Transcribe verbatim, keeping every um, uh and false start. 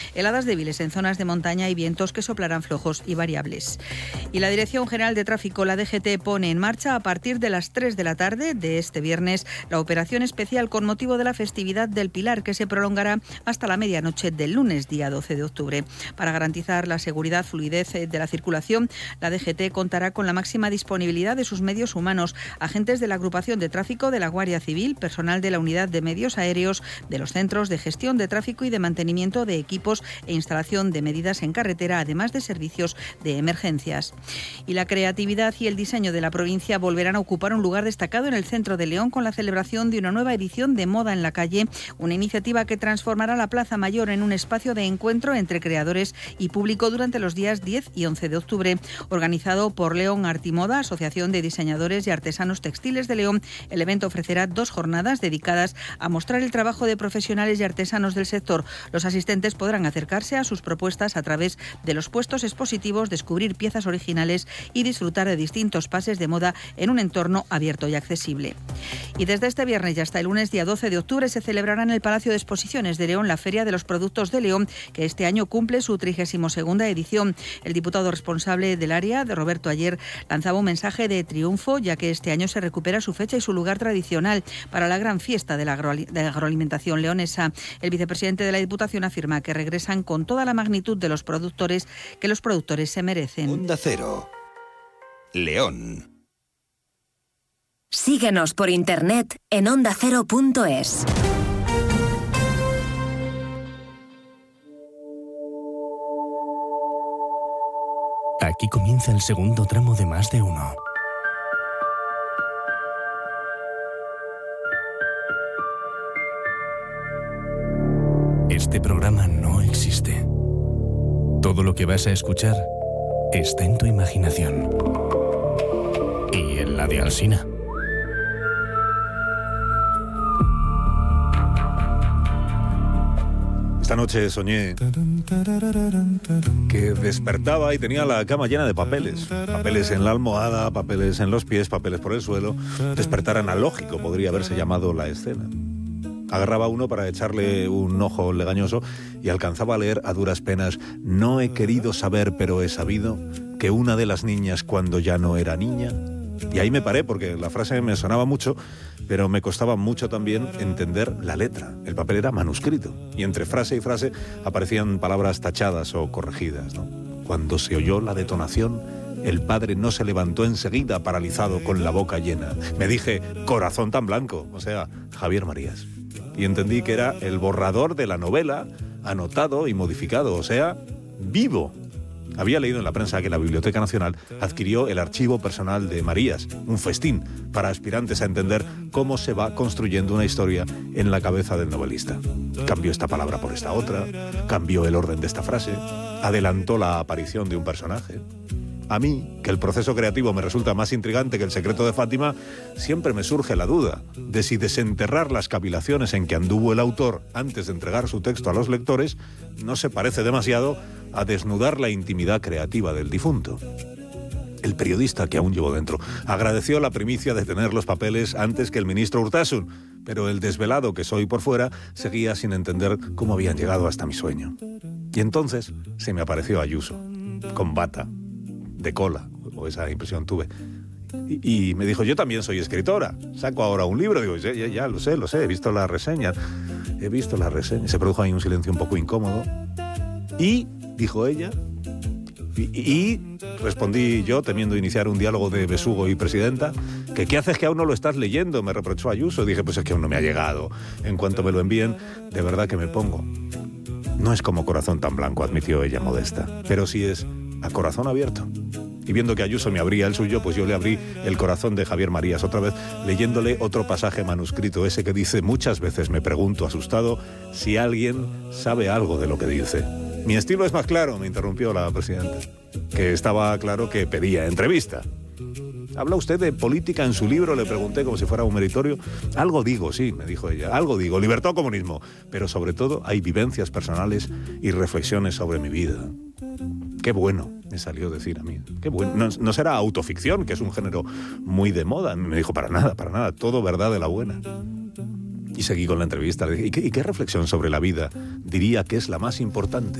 heladas débiles en zonas de montaña y vientos que soplarán flojos y variables. Y la Dirección General de Tráfico, la D G T, pone en marcha a partir de las tres de la tarde de este viernes la operación especial con motivo de la festividad del Pilar, que se prolongará hasta la medianoche del lunes, día doce de octubre. Para garantizar la seguridad, fluidez de la circulación, la D G T contará con la máxima disponibilidad de sus medios humanos, agentes de la agrupación de tráfico de la Guardia Civil, personal de la unidad de medios aéreos, de los centros de gestión de tráfico y de mantenimiento de equipos e instalación de medidas en carretera, además de servicios de emergencias. Y la creatividad y el diseño de la provincia volverán a ocupar un lugar destacado en el centro de León con la celebración de una nueva edición de Moda en la Calle, una iniciativa que transformará la Plaza Mayor en un espacio de encuentro entre creadores y público durante los días diez y once de octubre. Organizado por León Artimoda, Asociación de Diseñadores y Artesanos Textiles de León, el evento ofrecerá dos jornadas dedicadas a mostrar el trabajo de profesionales y artesanos del sector. Los asistentes podrán acercarse a sus propuestas a través de los puestos expositivos, descubrir piezas originales y disfrutar de distintos pases de moda en un entorno abierto y accesible. Y desde este viernes y hasta el lunes, día doce de octubre, se celebrará en el Palacio de Exposiciones de León la Feria de los Productos de León, que este año cumple su trigésima segunda edición. El diputado responsable del área, de Roberto Ayer, lanzaba un mensaje de triunfo, ya que este año se recupera su fecha y su lugar tradicional para la gran fiesta de la, agro de la agroalimentación leonesa. El vicepresidente de la Diputación afirma que regresan con toda la magnitud de los productores que los productores se merecen. Onda Cero, León. Síguenos por internet en onda cero punto es. Aquí comienza el segundo tramo de Más de Uno. Este programa no existe. Todo lo que vas a escuchar está en tu imaginación. Y en la de Alsina. Esta noche soñé que despertaba y tenía la cama llena de papeles. Papeles en la almohada, papeles en los pies, papeles por el suelo. Despertar analógico podría haberse llamado la escena. Agarraba uno para echarle un ojo legañoso y alcanzaba a leer a duras penas: no he querido saber, pero he sabido que una de las niñas cuando ya no era niña. Y ahí me paré porque la frase me sonaba mucho, pero me costaba mucho también entender la letra. El papel era manuscrito y entre frase y frase aparecían palabras tachadas o corregidas, ¿no? Cuando se oyó la detonación, el padre no se levantó enseguida, paralizado, con la boca llena. Me dije: corazón tan blanco, o sea, Javier Marías. Y entendí que era el borrador de la novela, anotado y modificado, o sea, vivo. Había leído en la prensa que la Biblioteca Nacional adquirió el archivo personal de Marías, un festín para aspirantes a entender cómo se va construyendo una historia en la cabeza del novelista. Cambió esta palabra por esta otra, cambió el orden de esta frase, adelantó la aparición de un personaje. A mí, que el proceso creativo me resulta más intrigante que el secreto de Fátima, siempre me surge la duda de si desenterrar las cavilaciones en que anduvo el autor antes de entregar su texto a los lectores no se parece demasiado a desnudar la intimidad creativa del difunto. El periodista, que aún llevo dentro, agradeció la primicia de tener los papeles antes que el ministro Urtasun, pero el desvelado que soy por fuera seguía sin entender cómo habían llegado hasta mi sueño. Y entonces se me apareció Ayuso, con bata, de cola, o esa impresión tuve. Y, y me dijo: yo también soy escritora, saco ahora un libro. Digo: ya, ya, ya, lo sé, lo sé, he visto la reseña, he visto la reseña. Se produjo ahí un silencio un poco incómodo. Y, dijo ella, y, y respondí yo, temiendo iniciar un diálogo de besugo y presidenta, que ¿qué haces que aún no lo estás leyendo?, me reprochó Ayuso. Dije: pues es que aún no me ha llegado. En cuanto me lo envíen, de verdad que me pongo. No es como Corazón tan blanco, admitió ella modesta, pero sí es a corazón abierto. Y viendo que Ayuso me abría el suyo, pues yo le abrí el corazón de Javier Marías otra vez, leyéndole otro pasaje manuscrito, ese que dice: muchas veces me pregunto asustado si alguien sabe algo de lo que dice. Mi estilo es más claro, me interrumpió la presidenta, que estaba claro que pedía entrevista. ¿Habla usted de política en su libro?, le pregunté como si fuera un meritorio. Algo digo, sí, me dijo ella, algo digo, libertad o comunismo, pero sobre todo hay vivencias personales y reflexiones sobre mi vida. Qué bueno, me salió decir a mí. Qué bueno. No, no será autoficción, que es un género muy de moda. Me dijo: para nada, para nada, todo verdad de la buena. Y seguí con la entrevista. Le dije: ¿y qué, y qué reflexión sobre la vida diría que es la más importante?